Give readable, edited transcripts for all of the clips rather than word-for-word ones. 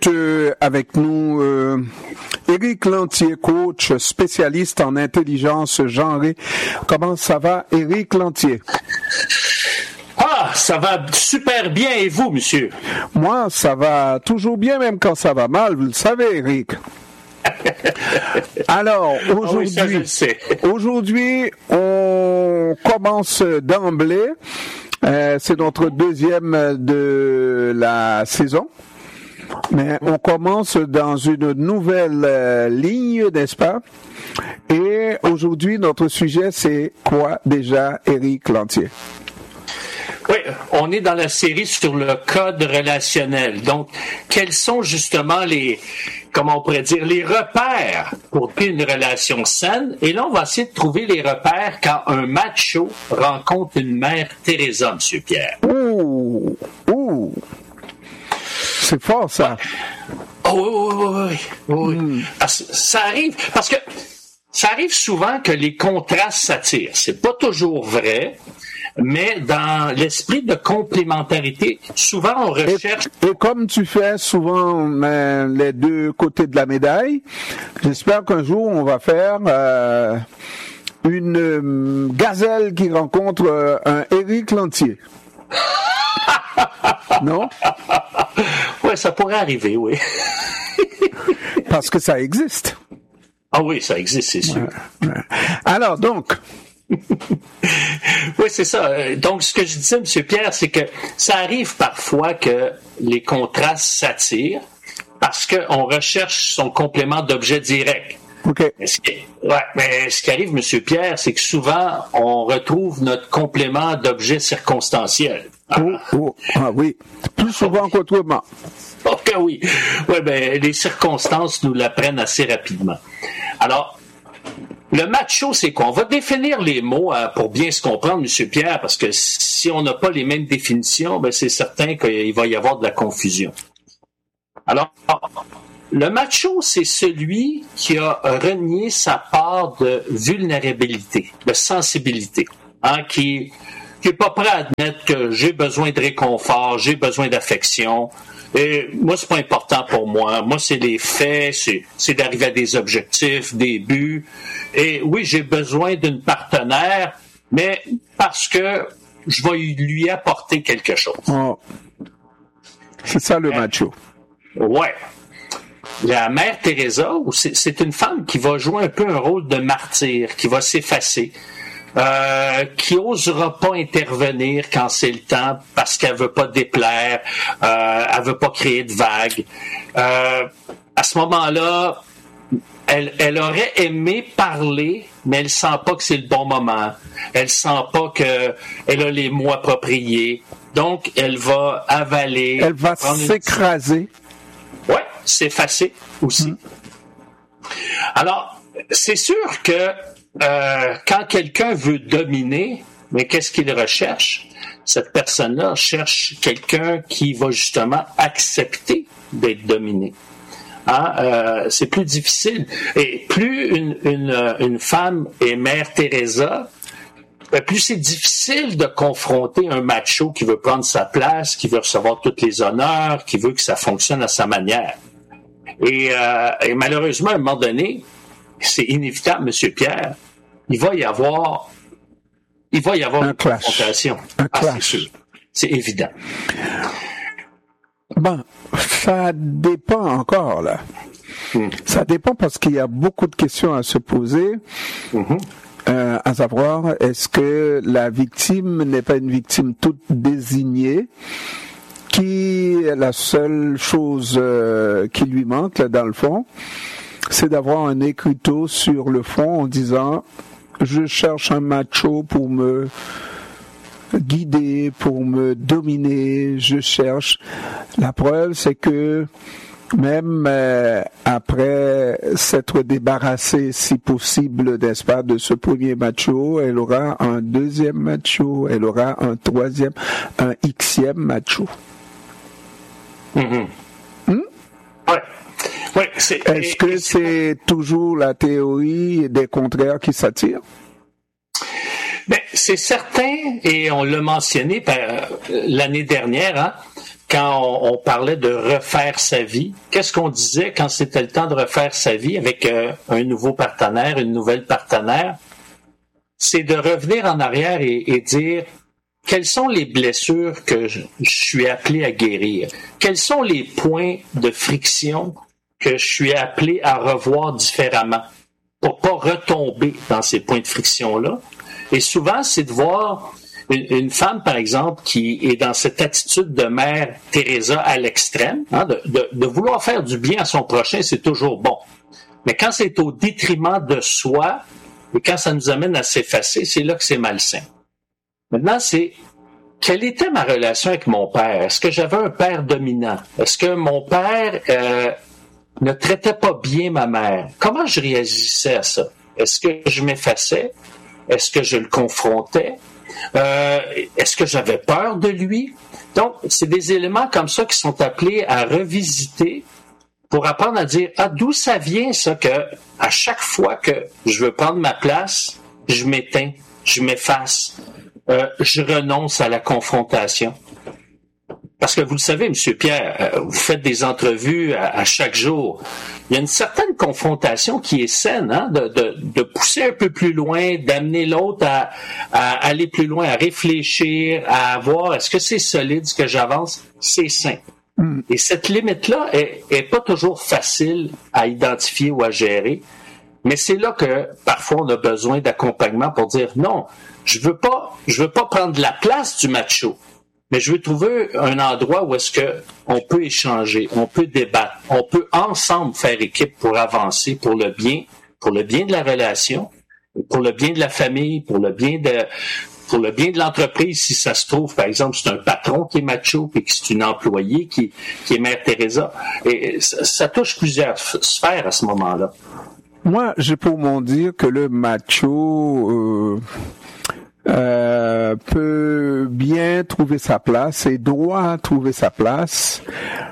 avec nous Éric Lantier, coach spécialiste en intelligence genrée. Comment ça va, Éric Lantier? Ah, ça va super bien, et vous, monsieur? Moi, ça va toujours bien, même quand ça va mal, vous le savez, Éric. Alors, aujourd'hui, on commence d'emblée. C'est notre deuxième de la saison. Mais on commence dans une nouvelle ligne, n'est-ce pas? Et aujourd'hui, notre sujet, c'est quoi déjà, Éric Lantier? Oui, on est dans la série sur le code relationnel. Donc, quels sont justement les repères pour une relation saine? Et là, on va essayer de trouver les repères quand un macho rencontre une mère Teresa, M. Pierre. Ouh! C'est fort, ça. Oh, oui. Ça arrive souvent que les contrastes s'attirent. C'est pas toujours vrai. Mais dans l'esprit de complémentarité, souvent on recherche... Et comme tu fais souvent les deux côtés de la médaille, j'espère qu'un jour on va faire une gazelle qui rencontre un Éric Lantier. Non? Ouais, ça pourrait arriver, oui. Parce que ça existe. Ah oui, ça existe, c'est sûr. Ouais. Alors, donc... Oui, c'est ça. Donc, ce que je disais, M. Pierre, c'est que ça arrive parfois que les contrastes s'attirent parce qu'on recherche son complément d'objet direct. Okay. Mais ce qui arrive, M. Pierre, c'est que souvent, on retrouve notre complément d'objet circonstanciel. Ah oui, plus souvent qu'autrement. Ok, oui. Les circonstances nous l'apprennent assez rapidement. Alors, le macho, c'est quoi? On va définir les mots pour bien se comprendre, M. Pierre, parce que si on n'a pas les mêmes définitions, c'est certain qu'il va y avoir de la confusion. Alors, le macho, c'est celui qui a renié sa part de vulnérabilité, de sensibilité, qui est pas prêt à admettre que j'ai besoin de réconfort, j'ai besoin d'affection. Et moi, c'est pas important pour moi. Moi, c'est les faits, c'est d'arriver à des objectifs, des buts. Et oui, j'ai besoin d'une partenaire, mais parce que je vais lui apporter quelque chose. Oh. C'est ça le macho. Ouais. La mère Teresa, c'est une femme qui va jouer un peu un rôle de martyr, qui va s'effacer. Qui osera pas intervenir quand c'est le temps parce qu'elle veut pas déplaire, elle veut pas créer de vagues. À ce moment-là, elle aurait aimé parler, mais elle sent pas que c'est le bon moment. Elle sent pas que elle a les mots appropriés. Donc, elle va avaler. Elle va s'écraser. Ouais, s'effacer aussi. Alors, c'est sûr que quand quelqu'un veut dominer, mais qu'est-ce qu'il recherche? Cette personne-là cherche quelqu'un qui va justement accepter d'être dominé. C'est plus difficile. Et plus une femme est mère Teresa, plus c'est difficile de confronter un macho qui veut prendre sa place, qui veut recevoir tous les honneurs, qui veut que ça fonctionne à sa manière. Et malheureusement, à un moment donné, c'est inévitable, M. Pierre, il va y avoir une confrontation. Un clash. C'est sûr. C'est évident. Ça dépend encore, là. Ça dépend parce qu'il y a beaucoup de questions à se poser. À savoir, est-ce que la victime n'est pas une victime toute désignée qui, la seule chose qui lui manque, là, dans le fond, c'est d'avoir un écriteau sur le front en disant « Je cherche un macho pour me guider, pour me dominer, je cherche... » La preuve, c'est que même après s'être débarrassée, si possible, n'est-ce pas, de ce premier macho, elle aura un deuxième macho, elle aura un troisième, un xème macho. Ouais, est-ce que c'est toujours la théorie des contraires qui s'attirent? C'est certain, et on l'a mentionné l'année dernière, quand on parlait de refaire sa vie, qu'est-ce qu'on disait quand c'était le temps de refaire sa vie avec un nouveau partenaire, une nouvelle partenaire? C'est de revenir en arrière et dire quelles sont les blessures que je suis appelé à guérir? Quels sont les points de friction que je suis appelé à revoir différemment pour pas retomber dans ces points de friction-là? Et souvent, c'est de voir une femme, par exemple, qui est dans cette attitude de mère Teresa à l'extrême, hein, de vouloir faire du bien à son prochain, c'est toujours bon. Mais quand c'est au détriment de soi et quand ça nous amène à s'effacer, c'est là que c'est malsain. Maintenant, c'est quelle était ma relation avec mon père? Est-ce que j'avais un père dominant? Est-ce que mon père ne traitait pas bien ma mère? Comment je réagissais à ça? Est-ce que je m'effaçais? Est-ce que je le confrontais? Est-ce que j'avais peur de lui? Donc, c'est des éléments comme ça qui sont appelés à revisiter pour apprendre à dire, d'où ça vient ça que à chaque fois que je veux prendre ma place, je m'éteins, je m'efface, je renonce à la confrontation. Parce que vous le savez, M. Pierre, vous faites des entrevues à chaque jour. Il y a une certaine confrontation qui est saine, hein, de pousser un peu plus loin, d'amener l'autre à aller plus loin, à réfléchir, à voir est-ce que c'est solide ce que j'avance, c'est sain. Et cette limite-là est pas toujours facile à identifier ou à gérer, mais c'est là que parfois on a besoin d'accompagnement pour dire non, je veux pas prendre la place du macho. Mais je veux trouver un endroit où est-ce que on peut échanger, on peut débattre, on peut ensemble faire équipe pour avancer pour le bien de la relation, pour le bien de la famille, pour le bien de l'entreprise. Si ça se trouve, par exemple, c'est un patron qui est macho puis que c'est une employée qui est Mère Teresa. Et ça touche plusieurs sphères à ce moment-là. Moi, j'ai pour m'en dire que le macho peut bien trouver sa place et doit trouver sa place.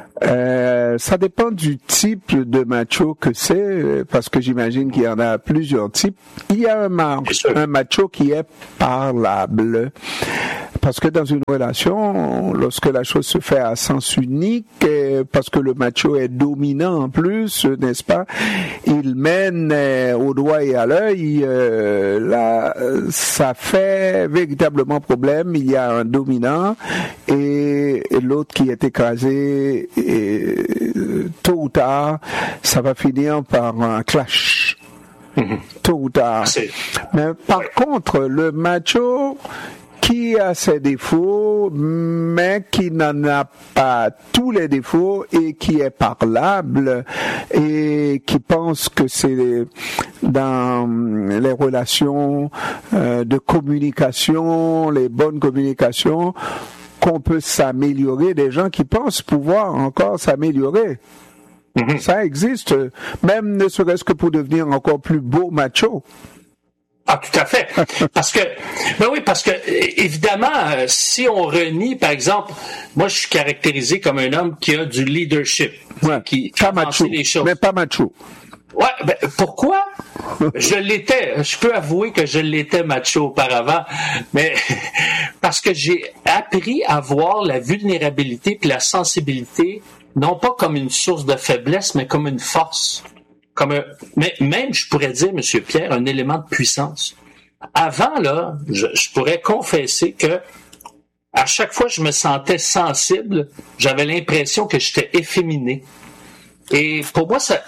Ça dépend du type de macho que c'est, parce que j'imagine qu'il y en a plusieurs types. Il y a un macho qui est parlable. Parce que dans une relation, lorsque la chose se fait à sens unique, parce que le macho est dominant en plus, n'est-ce pas, il mène au doigt et à l'œil, là, ça fait véritablement problème. Il y a un dominant et l'autre qui est écrasé, et tôt ou tard, ça va finir par un clash. Tôt ou tard. Mais par contre, le macho qui a ses défauts, mais qui n'en a pas tous les défauts et qui est parlable et qui pense que c'est dans les relations de communication, les bonnes communications, qu'on peut s'améliorer, des gens qui pensent pouvoir encore s'améliorer. Ça existe, même ne serait-ce que pour devenir encore plus beau macho. Ah, tout à fait. Parce que évidemment, si on renie, par exemple, moi je suis caractérisé comme un homme qui a du leadership, qui pas macho, les choses. Mais pas macho. Ouais, pourquoi? Je l'étais. Je peux avouer que je l'étais macho auparavant, mais parce que j'ai appris à voir la vulnérabilité puis la sensibilité non pas comme une source de faiblesse, mais comme une force. Mais même, je pourrais dire, M. Pierre, un élément de puissance. Avant, là, je pourrais confesser que à chaque fois que je me sentais sensible, j'avais l'impression que j'étais efféminé. Et pour moi, ça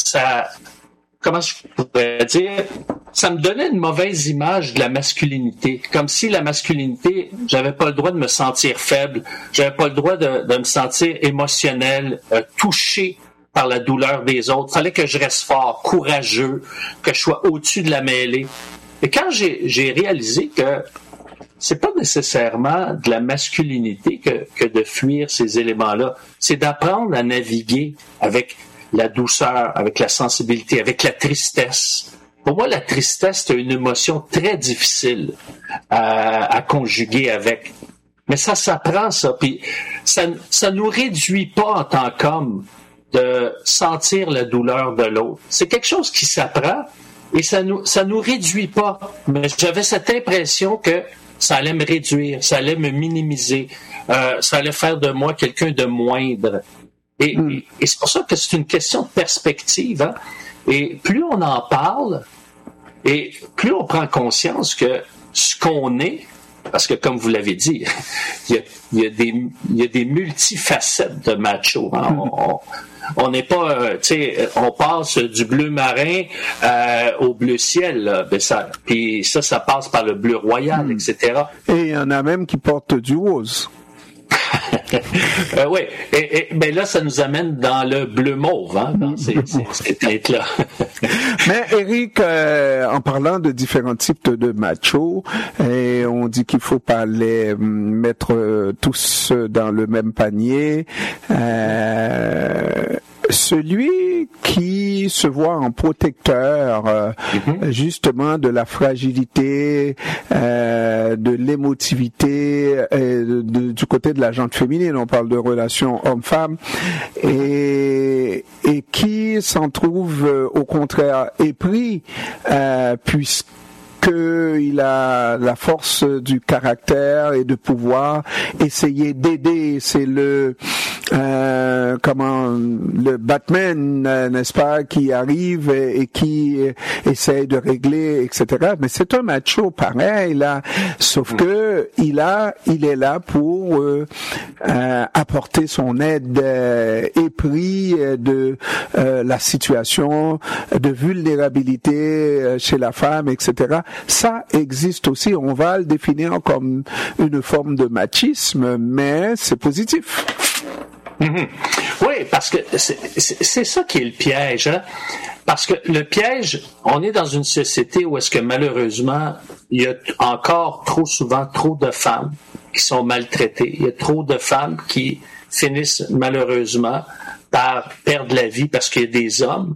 comment je pourrais dire, ça me donnait une mauvaise image de la masculinité. Comme si la masculinité, j'avais pas le droit de me sentir faible, j'avais pas le droit de me sentir émotionnel, touché par la douleur des autres. Il fallait que je reste fort, courageux, que je sois au-dessus de la mêlée. Et quand j'ai réalisé que c'est pas nécessairement de la masculinité que de fuir ces éléments-là, c'est d'apprendre à naviguer avec la douceur, avec la sensibilité, avec la tristesse. Pour moi, la tristesse, c'est une émotion très difficile à conjuguer avec. Mais ça s'apprend, ça. Puis ça nous réduit pas en tant qu'homme de sentir la douleur de l'autre. C'est quelque chose qui s'apprend et ça nous réduit pas. Mais j'avais cette impression que ça allait me réduire, ça allait me minimiser, ça allait faire de moi quelqu'un de moindre. Et c'est pour ça que c'est une question de perspective. Hein? Et plus on en parle, et plus on prend conscience que ce qu'on est, parce que comme vous l'avez dit, il y a des multifacettes de macho. Hein? On n'est pas, on passe du bleu marin au bleu ciel, là, puis ça passe par le bleu royal, etc. Et il y en a même qui portent du rose. Oui, ben là, ça nous amène dans le bleu mauve, hein, dans ces teintes-là. Mais Éric, en parlant de différents types de machos, et on dit qu'il faut pas les mettre tous dans le même panier. Celui qui se voit en protecteur justement de la fragilité, de l'émotivité du côté de la gente féminine, on parle de relations homme-femme, et qui s'en trouve au contraire épris, puisqu'il a la force du caractère et de pouvoir essayer d'aider. C'est le Batman, n'est-ce pas, qui arrive et qui essaye de régler, etc. Mais c'est un macho pareil là, sauf que il est là pour apporter son aide, épris de la situation de vulnérabilité chez la femme, etc. Ça existe aussi. On va le définir comme une forme de machisme, mais c'est positif. Oui, parce que c'est ça qui est le piège. Hein? Parce que le piège, on est dans une société où est-ce que malheureusement, il y a encore trop souvent trop de femmes qui sont maltraitées. Il y a trop de femmes qui finissent malheureusement par perdre la vie parce qu'il y a des hommes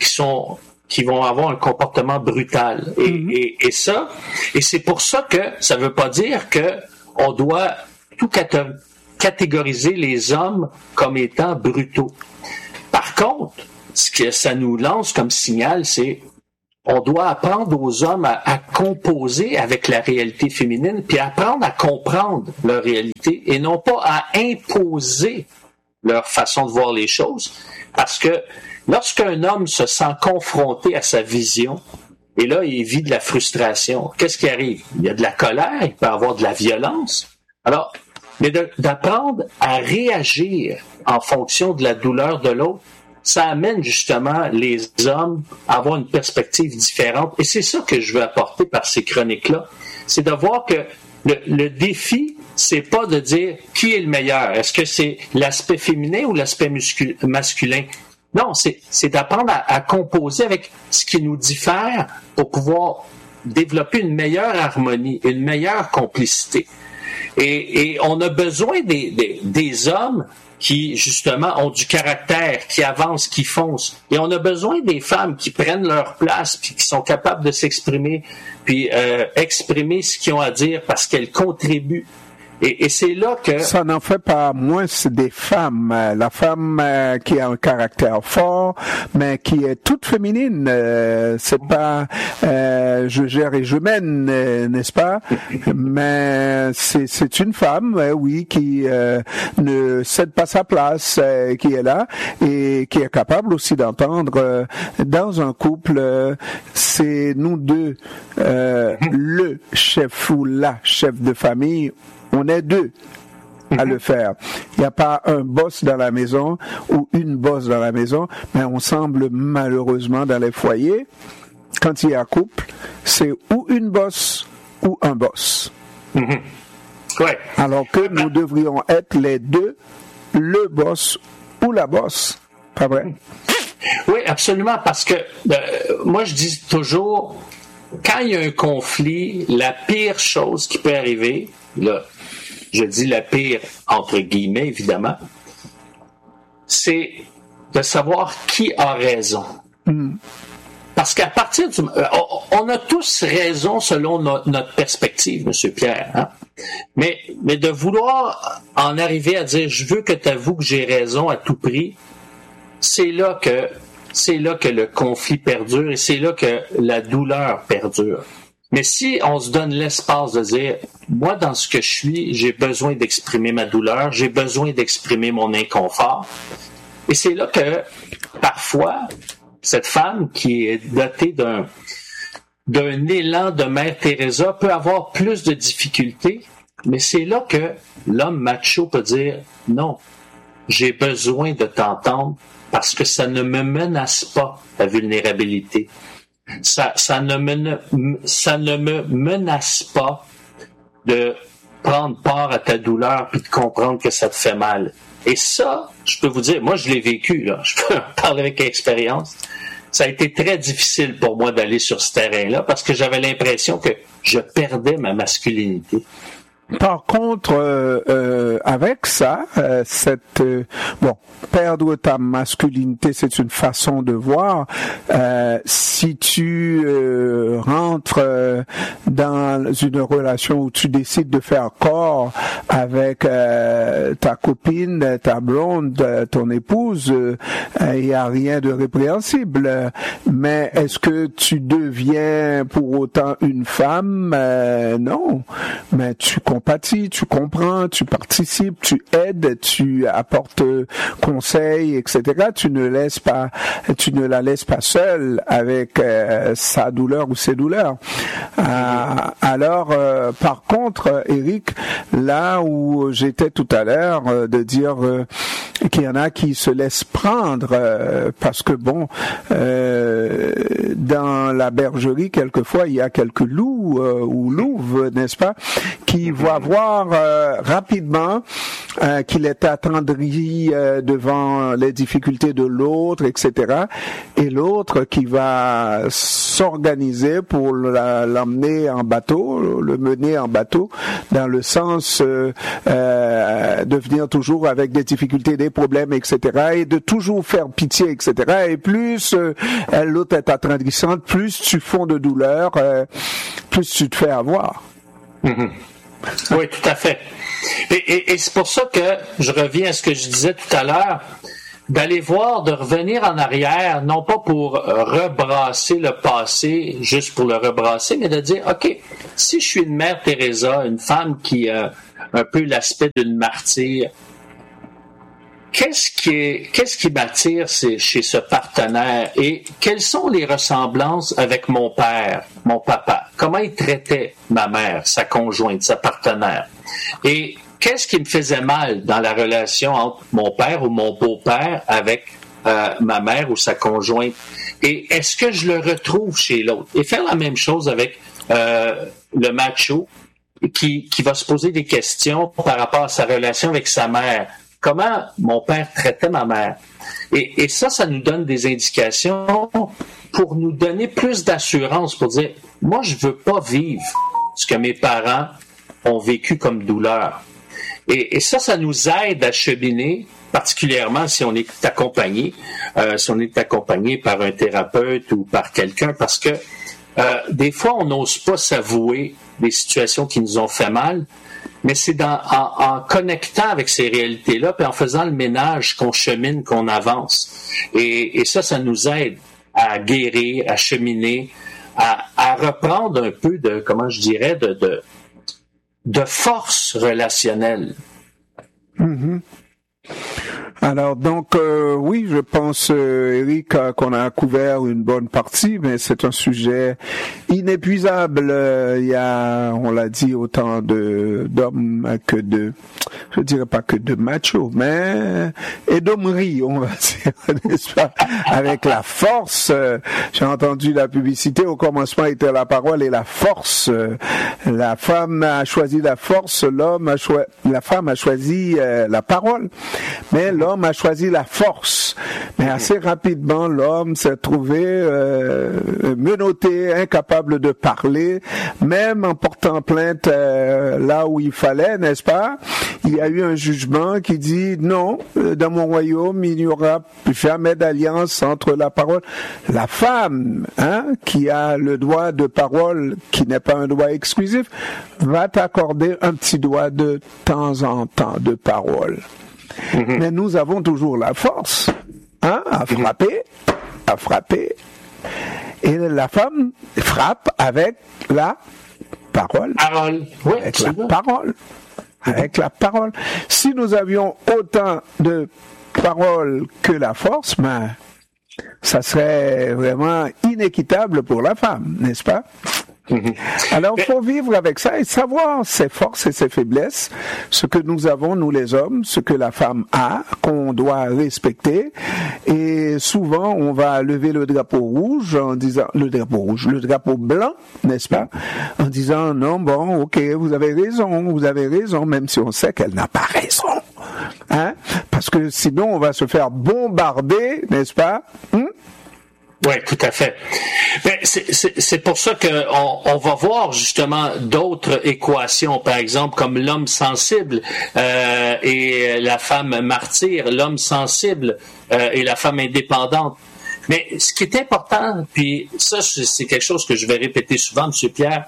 qui vont avoir un comportement brutal. Et c'est pour ça que ça veut pas dire que on doit tout catégoriser les hommes comme étant brutaux. Par contre, ce que ça nous lance comme signal, c'est on doit apprendre aux hommes à composer avec la réalité féminine, puis apprendre à comprendre leur réalité et non pas à imposer leur façon de voir les choses. Parce que lorsqu'un homme se sent confronté à sa vision, et là, il vit de la frustration, qu'est-ce qui arrive? Il y a de la colère, il peut y avoir de la violence. Alors, mais d'apprendre à réagir en fonction de la douleur de l'autre, ça amène justement les hommes à avoir une perspective différente. Et c'est ça que je veux apporter par ces chroniques-là. C'est de voir que le défi, c'est pas de dire qui est le meilleur. Est-ce que c'est l'aspect féminin ou l'aspect masculin? Non, c'est d'apprendre à composer avec ce qui nous diffère pour pouvoir développer une meilleure harmonie, une meilleure complicité. Et on a besoin des hommes qui, justement, ont du caractère, qui avancent, qui foncent. Et on a besoin des femmes qui prennent leur place, puis qui sont capables de s'exprimer, puis exprimer ce qu'ils ont à dire parce qu'elles contribuent. Et c'est là que... Ça n'en fait pas moins des femmes. La femme qui a un caractère fort, mais qui est toute féminine. C'est pas je gère et je mène, n'est-ce pas? Mais c'est une femme, oui, qui ne cède pas sa place, qui est là et qui est capable aussi d'entendre dans un couple, c'est nous deux, le chef ou la chef de famille. On est deux à le faire. Il n'y a pas un boss dans la maison ou une boss dans la maison, mais on semble malheureusement dans les foyers, quand il y a couple, c'est ou une boss ou un boss. Ouais. Alors que nous devrions être les deux, le boss ou la boss. Pas vrai? Oui, absolument, parce que moi je dis toujours, quand il y a un conflit, la pire chose qui peut arriver, là, je dis la pire entre guillemets, évidemment, c'est de savoir qui a raison. Parce qu'à partir du... on a tous raison selon notre perspective, M. Pierre. Hein? Mais de vouloir en arriver à dire « je veux que tu avoues que j'ai raison à tout prix », c'est là que le conflit perdure et c'est là que la douleur perdure. Mais si on se donne l'espace de dire, moi, dans ce que je suis, j'ai besoin d'exprimer ma douleur, j'ai besoin d'exprimer mon inconfort. Et c'est là que, parfois, cette femme qui est dotée d'un élan de Mère Teresa peut avoir plus de difficultés, mais c'est là que l'homme macho peut dire, non, j'ai besoin de t'entendre parce que ça ne me menace pas, ta vulnérabilité. Ça ne me menace pas de prendre part à ta douleur puis de comprendre que ça te fait mal. Et ça, je peux vous dire, moi je l'ai vécu, là. Je peux en parler avec expérience. Ça a été très difficile pour moi d'aller sur ce terrain-là parce que j'avais l'impression que je perdais ma masculinité. Par contre, avec ça, perdre ta masculinité, c'est une façon de voir. Si tu rentres dans une relation où tu décides de faire corps avec ta copine, ta blonde, ton épouse, il n'y a rien de répréhensible. Mais est-ce que tu deviens pour autant une femme? Non. Mais tu compatis, tu comprends, tu participes, tu aides, tu apportes conseils, etc. Tu ne la laisses pas seule avec sa douleur ou ses douleurs. Alors, par contre, Éric, là où j'étais tout à l'heure, de dire qu'il y en a qui se laissent prendre, parce que dans la bergerie, quelquefois, il y a quelques loups ou louves, n'est-ce pas, qui vont voir rapidement qu'il est attendri devant les difficultés de l'autre, etc. Et l'autre qui va s'organiser pour l'emmener en bateau, le mener en bateau, dans le sens de venir toujours avec des difficultés, des problèmes, etc. Et de toujours faire pitié, etc. Et plus l'autre est attendrissante, plus tu fonds de douleur, plus tu te fais avoir. Mm-hmm. Oui, tout à fait. Et c'est pour ça que je reviens à ce que je disais tout à l'heure, d'aller voir, de revenir en arrière, non pas pour rebrasser le passé, juste pour le rebrasser, mais de dire, OK, si je suis une Mère Teresa, une femme qui a un peu l'aspect d'une martyre, qu'est-ce qui m'attire chez ce partenaire et quelles sont les ressemblances avec mon père, mon papa? Comment il traitait ma mère, sa conjointe, sa partenaire? Et qu'est-ce qui me faisait mal dans la relation entre mon père ou mon beau-père avec ma mère ou sa conjointe? Et est-ce que je le retrouve chez l'autre? Et faire la même chose avec le macho qui va se poser des questions par rapport à sa relation avec sa mère. Comment mon père traitait ma mère? Et ça nous donne des indications pour nous donner plus d'assurance, pour dire, moi, je veux pas vivre ce que mes parents ont vécu comme douleur. Et ça nous aide à cheminer, particulièrement si on est accompagné, par un thérapeute ou par quelqu'un, parce que des fois, on n'ose pas s'avouer des situations qui nous ont fait mal, mais c'est en connectant avec ces réalités-là, puis en faisant le ménage qu'on chemine, qu'on avance. Et ça nous aide à guérir, à cheminer, à reprendre un peu de, comment je dirais, de force relationnelle. Mm-hmm. Alors donc oui, je pense Éric qu'on a couvert une bonne partie, mais c'est un sujet inépuisable. Il y a, on l'a dit, autant d'hommes que je dirais pas que de machos, mais et d'hommerie, on va dire, n'est-ce pas? Avec la force. J'ai entendu la publicité au commencement était la parole et la force. La femme a choisi la force, la femme a choisi la parole. Mais l'homme a choisi la force. Mais assez rapidement, l'homme s'est trouvé menotté, incapable de parler, même en portant plainte là où il fallait, n'est-ce pas? Il y a eu un jugement qui dit non, dans mon royaume, il n'y aura jamais d'alliance entre la parole. La femme, qui a le droit de parole, qui n'est pas un droit exclusif, va t'accorder un petit droit de temps en temps de parole. Mm-hmm. Mais nous avons toujours la force, à frapper. Et la femme, frappe avec la parole. Oui, avec la parole. Avec la parole. Si nous avions autant de parole que la force, ben, ça serait vraiment inéquitable pour la femme, n'est-ce pas? Alors, il faut vivre avec ça et savoir ses forces et ses faiblesses, ce que nous avons, nous les hommes, ce que la femme a, qu'on doit respecter. Et souvent, on va lever le drapeau rouge en disant, le drapeau blanc, n'est-ce pas? En disant, non, bon, ok, vous avez raison, même si on sait qu'elle n'a pas raison. Hein? Parce que sinon, on va se faire bombarder, n'est-ce pas? Oui, tout à fait. Ben, c'est pour ça qu'on va voir justement d'autres équations, par exemple comme l'homme sensible et la femme martyre, l'homme sensible et la femme indépendante. Mais ce qui est important, puis ça c'est quelque chose que je vais répéter souvent, M. Pierre,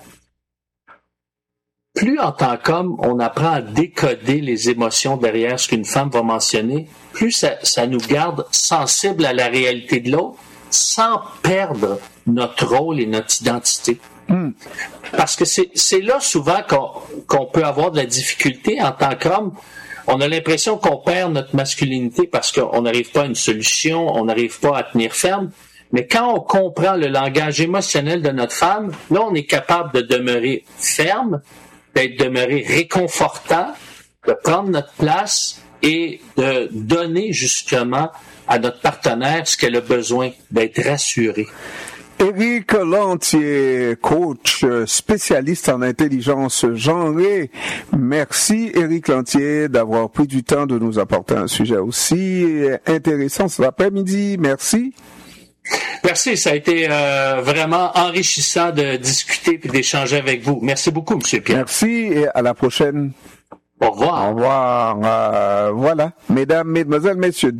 plus en tant qu'homme, on apprend à décoder les émotions derrière ce qu'une femme va mentionner, plus ça nous garde sensibles à la réalité de l'autre, sans perdre notre rôle et notre identité. Parce que c'est là souvent qu'on peut avoir de la difficulté en tant qu'homme. On a l'impression qu'on perd notre masculinité parce qu'on n'arrive pas à une solution, on n'arrive pas à tenir ferme. Mais quand on comprend le langage émotionnel de notre femme, là, on est capable de demeurer ferme, d'être demeuré réconfortant, de prendre notre place et de donner justement à notre partenaire ce qu'elle a besoin, d'être rassurée. Éric Lantier, coach spécialiste en intelligence genrée. Merci Éric Lantier d'avoir pris du temps de nous apporter un sujet aussi intéressant cet après-midi. Merci. Merci, ça a été vraiment enrichissant de discuter et d'échanger avec vous. Merci beaucoup, M. Pierre. Merci et à la prochaine. Au revoir. Au revoir. Voilà, mesdames, mesdemoiselles, messieurs,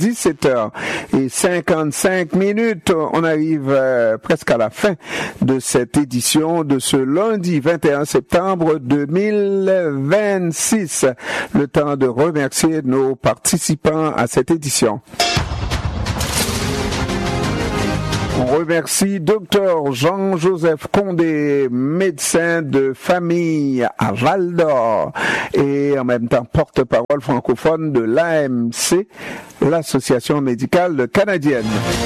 17h55. On arrive presque à la fin de cette édition de ce lundi 21 septembre 2026. Le temps de remercier nos participants à cette édition. On remercie Dr Jean-Joseph Condé, médecin de famille à Val-d'Or et en même temps porte-parole francophone de l'AMC, l'Association médicale canadienne.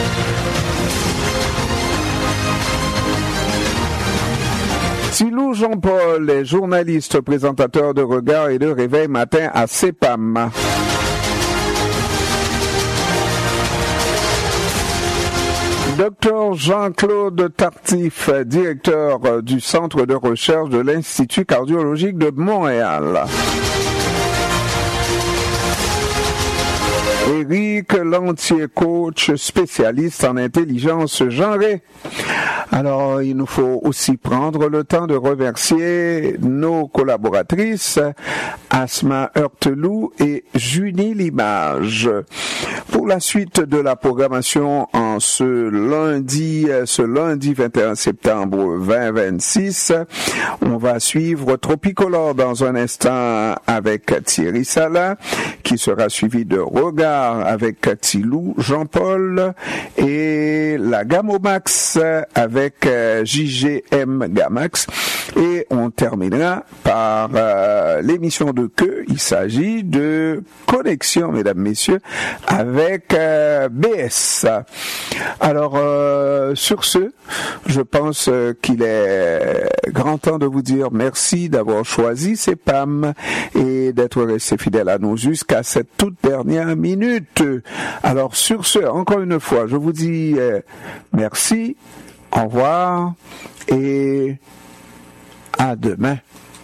Silou Jean-Paul est journaliste, présentateur de Regard et de Réveil Matin à CEPAM. Dr Jean-Claude Tartif, directeur du Centre de recherche de l'Institut cardiologique de Montréal. Éric Lantier, coach spécialiste en intelligence genrée. Alors, il nous faut aussi prendre le temps de remercier nos collaboratrices Asma Heurtelou et Julie Limage. Pour la suite de la programmation en ce lundi 21 septembre 2026, on va suivre Tropicolore dans un instant avec Thierry Sala, qui sera suivi de Regard avec Silou Jean-Paul et la Gamomax avec JGM Gamax. Et on terminera par l'émission de queue. Il s'agit de Connexion, mesdames, messieurs, avec BS. Alors, sur ce, je pense qu'il est grand temps de vous dire merci d'avoir choisi CEPAM et d'être resté fidèle à nous jusqu'à cette toute dernière minute. Alors, sur ce, encore une fois, je vous dis merci, au revoir et à demain.